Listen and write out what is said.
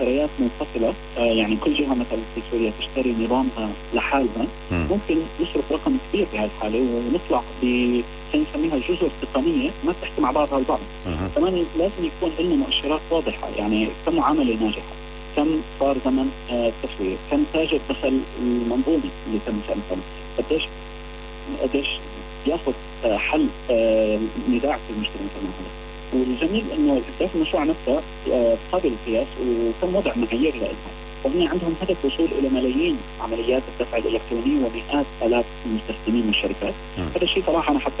مشتريات منفصلة، يعني كل جهة مثلا في سوريا تشتري نظامها لحالها، ممكن نصرف رقم كبير في هذه الحالة ونطلع نسميها جزر تقنية ما تحكي مع بعضها البعض. كمان لازم يكون لنا مؤشرات واضحة، يعني كم معاملة ناجحة، كم صار زمن التسويق، كم تاج الدخل المنظومي اللي تم سنة، قديش ياخذ حل نداع في المجتمع كمان هذا. والجميل انه اهداف المشروع نفسه قابل القياس وتم وضع معايير لها، وهم عندهم هدف الوصول الى ملايين عمليات الدفع الالكتروني ومئات الاف المستخدمين من الشركات. هذا الشيء صراحه انا